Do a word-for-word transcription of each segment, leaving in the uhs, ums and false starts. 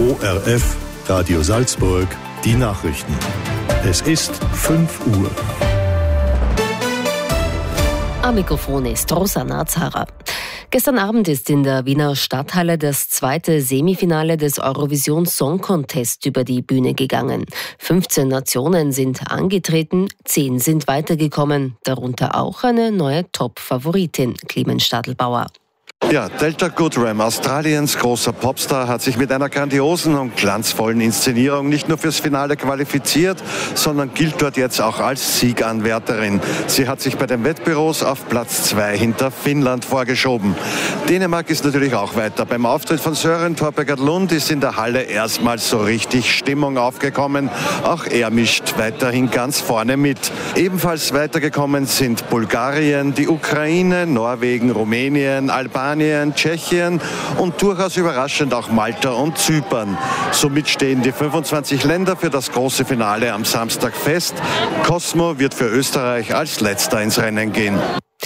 O R F, Radio Salzburg, die Nachrichten. Es ist fünf Uhr. Am Mikrofon ist Rosanna Zara. Gestern Abend ist in der Wiener Stadthalle das zweite Semifinale des Eurovision Song Contest über die Bühne gegangen. fünfzehn Nationen sind angetreten, zehn sind weitergekommen, darunter auch eine neue Top-Favoritin, Clemens Stadelbauer. Ja, Delta Goodrem, Australiens großer Popstar, hat sich mit einer grandiosen und glanzvollen Inszenierung nicht nur fürs Finale qualifiziert, sondern gilt dort jetzt auch als Sieganwärterin. Sie hat sich bei den Wettbüros auf Platz zwei hinter Finnland vorgeschoben. Dänemark ist natürlich auch weiter. Beim Auftritt von Søren Torpegard Lund ist in der Halle erstmals so richtig Stimmung aufgekommen. Auch er mischt weiterhin ganz vorne mit. Ebenfalls weitergekommen sind Bulgarien, die Ukraine, Norwegen, Rumänien, Albanien, Tschechien und durchaus überraschend auch Malta und Zypern. Somit stehen die fünfundzwanzig Länder für das große Finale am Samstag fest. Cosmo wird für Österreich als letzter ins Rennen gehen.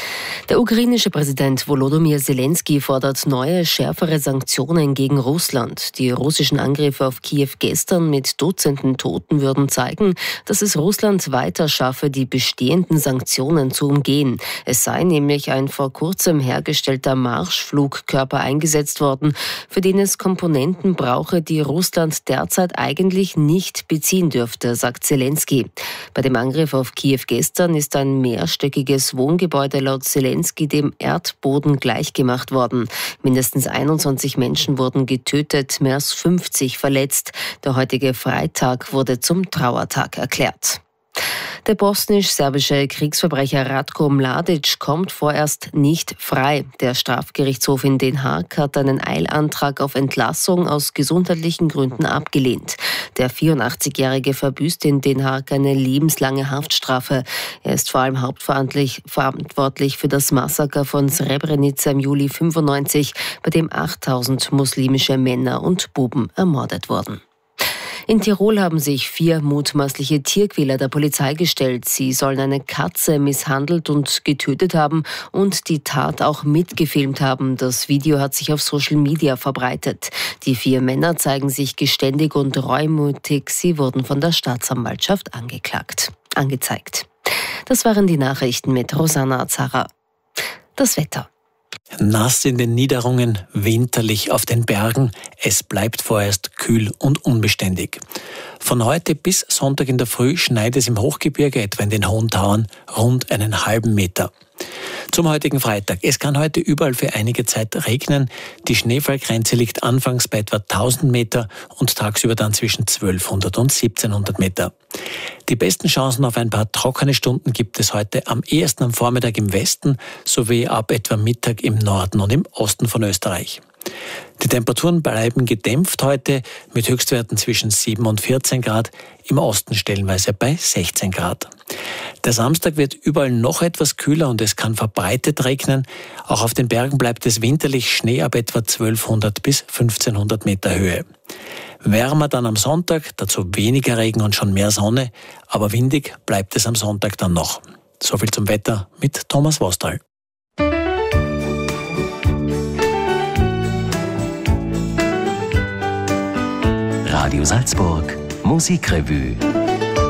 Der ukrainische Präsident Volodymyr Zelensky fordert neue, schärfere Sanktionen gegen Russland. Die russischen Angriffe auf Kiew gestern mit Dutzenden Toten würden zeigen, dass es Russland weiter schaffe, die bestehenden Sanktionen zu umgehen. Es sei nämlich ein vor kurzem hergestellter Marschflugkörper eingesetzt worden, für den es Komponenten brauche, die Russland derzeit eigentlich nicht beziehen dürfte, sagt Zelensky. Bei dem Angriff auf Kiew gestern ist ein mehrstöckiges Wohngebäude laut Zelensky dem Erdboden gleichgemacht worden. Mindestens einundzwanzig Menschen wurden getötet, mehr als fünfzig verletzt. Der heutige Freitag wurde zum Trauertag erklärt. Der bosnisch-serbische Kriegsverbrecher Ratko Mladic kommt vorerst nicht frei. Der Strafgerichtshof in Den Haag hat einen Eilantrag auf Entlassung aus gesundheitlichen Gründen abgelehnt. Der vierundachtzigjährige verbüßt in Den Haag eine lebenslange Haftstrafe. Er ist vor allem hauptverantwortlich verantwortlich für das Massaker von Srebrenica im Juli fünfundneunzig, bei dem achttausend muslimische Männer und Buben ermordet wurden. In Tirol haben sich vier mutmaßliche Tierquäler der Polizei gestellt. Sie sollen eine Katze misshandelt und getötet haben und die Tat auch mitgefilmt haben. Das Video hat sich auf Social Media verbreitet. Die vier Männer zeigen sich geständig und reumütig. Sie wurden von der Staatsanwaltschaft angeklagt, angezeigt. Das waren die Nachrichten mit Rosanna Zara. Das Wetter. Nass in den Niederungen, winterlich auf den Bergen. Es bleibt vorerst kühl und unbeständig. Von heute bis Sonntag in der Früh schneit es im Hochgebirge, etwa in den Hohen Tauern, rund einen halben Meter. Zum heutigen Freitag. Es kann heute überall für einige Zeit regnen. Die Schneefallgrenze liegt anfangs bei etwa tausend Meter und tagsüber dann zwischen zwölfhundert und siebzehnhundert Meter. Die besten Chancen auf ein paar trockene Stunden gibt es heute am ehesten am Vormittag im Westen sowie ab etwa Mittag im Norden und im Osten von Österreich. Die Temperaturen bleiben gedämpft heute mit Höchstwerten zwischen sieben und vierzehn Grad, im Osten stellenweise bei sechzehn Grad. Der Samstag wird überall noch etwas kühler und es kann verbreitet regnen. Auch auf den Bergen bleibt es winterlich, Schnee ab etwa zwölfhundert bis fünfzehnhundert Meter Höhe. Wärmer dann am Sonntag, dazu weniger Regen und schon mehr Sonne, aber windig bleibt es am Sonntag dann noch. Soviel zum Wetter mit Thomas Wostal. Radio Salzburg, Musikrevue.